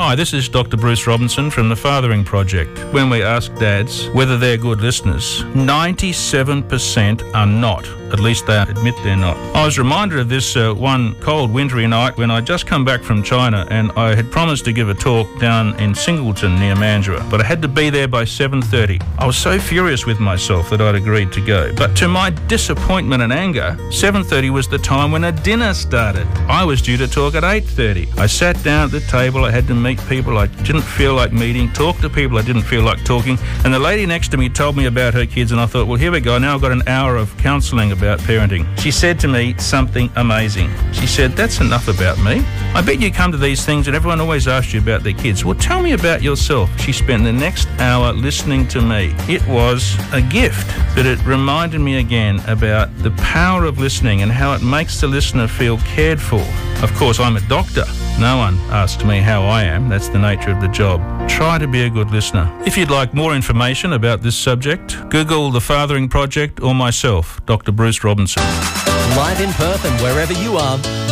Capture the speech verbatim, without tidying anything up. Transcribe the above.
Hi, this is Doctor Bruce Robinson from the Fathering Project. When we ask dads whether they're good listeners, ninety-seven percent are not. At least they admit they're not. I was reminded of this uh, one cold wintry night when I'd just come back from China and I had promised to give a talk down in Singleton near Mandurah, but I had to be there by seven thirty. I was so furious with myself that I'd agreed to go. But to my disappointment and anger, seven thirty was the time when a dinner started. I was due to talk at eight thirty. I sat down at the table, I had to meet people I didn't feel like meeting, talk to people I didn't feel like talking, and the lady next to me told me about her kids and I thought, well, here we go, now I've got an hour of counselling about parenting. She said to me something amazing. She said, that's enough about me. I bet you come to these things and everyone always asks you about their kids. Well, tell me about yourself. She spent the next hour listening to me. It was a gift, but it reminded me again about the power of listening and how it makes the listener feel cared for. Of course, I'm a doctor. No one asks me how I am. That's the nature of the job. Try to be a good listener. If you'd like more information about this subject, Google the Fathering Project or myself, Doctor Bruce Robinson. Live in Perth and wherever you are,